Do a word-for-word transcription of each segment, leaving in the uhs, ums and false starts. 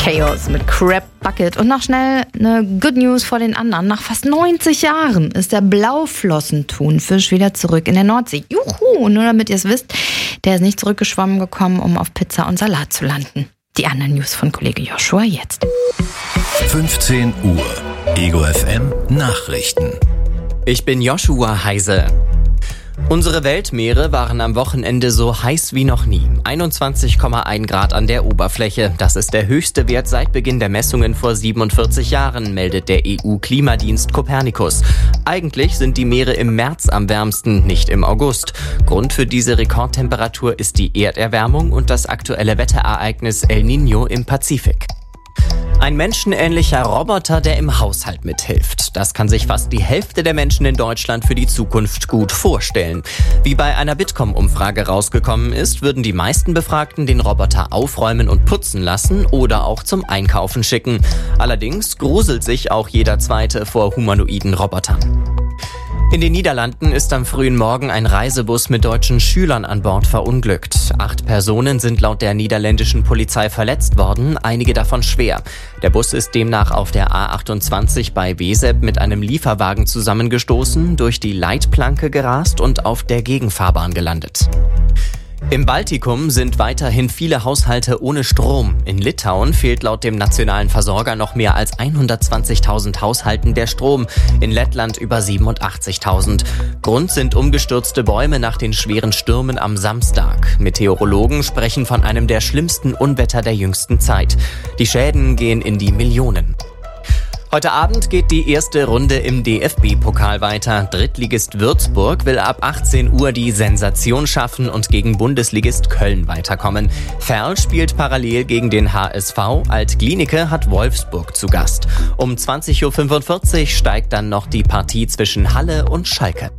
Chaos mit Crab Bucket. Und noch schnell eine Good News vor den anderen. Nach fast neunzig Jahren ist der Blauflossenthunfisch wieder zurück in der Nordsee. Juhu! Nur damit ihr es wisst, der ist nicht zurückgeschwommen gekommen, um auf Pizza und Salat zu landen. Die anderen News von Kollege Joshua jetzt. fünfzehn Uhr. Ego F M Nachrichten. Ich bin Joshua Heise. Unsere Weltmeere waren am Wochenende so heiß wie noch nie. einundzwanzig Komma eins Grad an der Oberfläche. Das ist der höchste Wert seit Beginn der Messungen vor siebenundvierzig Jahren, meldet der E U-Klimadienst Copernicus. Eigentlich sind die Meere im März am wärmsten, nicht im August. Grund für diese Rekordtemperatur ist die Erderwärmung und das aktuelle Wetterereignis El Niño im Pazifik. Ein menschenähnlicher Roboter, der im Haushalt mithilft. Das kann sich fast die Hälfte der Menschen in Deutschland für die Zukunft gut vorstellen. Wie bei einer Bitkom-Umfrage rausgekommen ist, würden die meisten Befragten den Roboter aufräumen und putzen lassen oder auch zum Einkaufen schicken. Allerdings gruselt sich auch jeder Zweite vor humanoiden Robotern. In den Niederlanden ist am frühen Morgen ein Reisebus mit deutschen Schülern an Bord verunglückt. Acht Personen sind laut der niederländischen Polizei verletzt worden, einige davon schwer. Der Bus ist demnach auf der A achtundzwanzig bei Wezep mit einem Lieferwagen zusammengestoßen, durch die Leitplanke gerast und auf der Gegenfahrbahn gelandet. Im Baltikum sind weiterhin viele Haushalte ohne Strom. In Litauen fehlt laut dem nationalen Versorger noch mehr als hundertzwanzigtausend Haushalten der Strom, in Lettland über siebenundachtzigtausend. Grund sind umgestürzte Bäume nach den schweren Stürmen am Samstag. Meteorologen sprechen von einem der schlimmsten Unwetter der jüngsten Zeit. Die Schäden gehen in die Millionen. Heute Abend geht die erste Runde im D F B-Pokal weiter. Drittligist Würzburg will ab achtzehn Uhr die Sensation schaffen und gegen Bundesligist Köln weiterkommen. Ferl spielt parallel gegen den H S V. Alt-Glienicke hat Wolfsburg zu Gast. Um zwanzig Uhr fünfundvierzig steigt dann noch die Partie zwischen Halle und Schalke.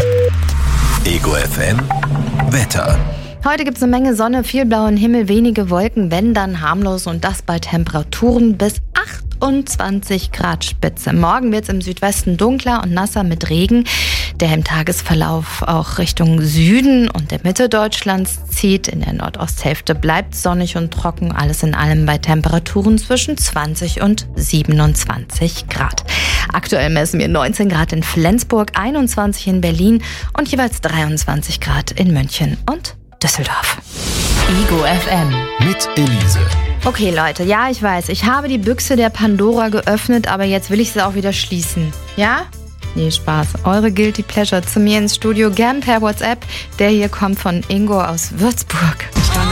Ego F M Wetter. Heute gibt es eine Menge Sonne, viel blauen Himmel, wenige Wolken, wenn dann harmlos und das bei Temperaturen bis achtundzwanzig Grad Spitze. Morgen wird es im Südwesten dunkler und nasser mit Regen, der im Tagesverlauf auch Richtung Süden und der Mitte Deutschlands zieht. In der Nordosthälfte bleibt sonnig und trocken, alles in allem bei Temperaturen zwischen zwanzig und siebenundzwanzig Grad. Aktuell messen wir neunzehn Grad in Flensburg, einundzwanzig in Berlin und jeweils dreiundzwanzig Grad in München und Düsseldorf. Ego F M. Mit Elise. Okay, Leute, ja, ich weiß, ich habe die Büchse der Pandora geöffnet, aber jetzt will ich sie auch wieder schließen. Ja? Nee, Spaß. Eure Guilty Pleasure zu mir ins Studio, gern per WhatsApp. Der hier kommt von Ingo aus Würzburg.